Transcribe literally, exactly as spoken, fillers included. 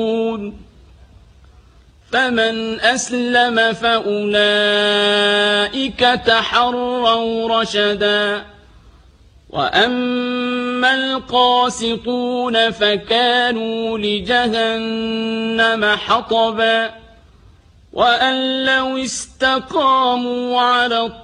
فمن أسلم فأولئك تحروا رشدا وأما القاسطون فكانوا لجهنم حطبا وأن لو استقاموا على